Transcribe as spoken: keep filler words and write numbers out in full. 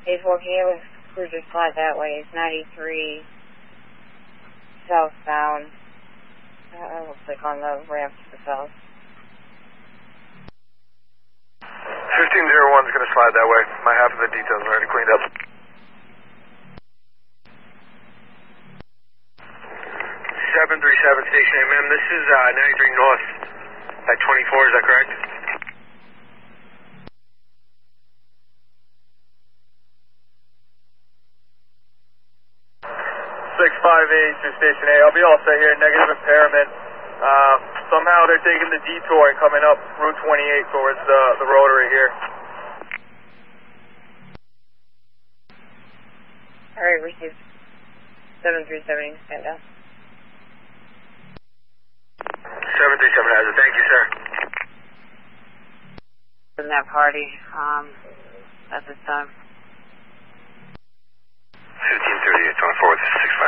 eight four, can you have a cruiser slide that way? It's ninety-three southbound. Uh, looks like on the ramp to the south. fifteen oh one is going to slide that way. My half of the details are already cleaned up. seven three seven Station A, ma'am. This is uh, ninety-three North at twenty-four, is that correct? six five eight to Station A. I'll be all set here. Negative impairment. Uh, somehow they're taking the detour and coming up Route twenty-eight towards the, the rotary here. Alright, received. seven three seven, stand down. seven three seven has it. Thank you, sir. In that party, um, at this time. fifteen thirty-eight, twenty-four with six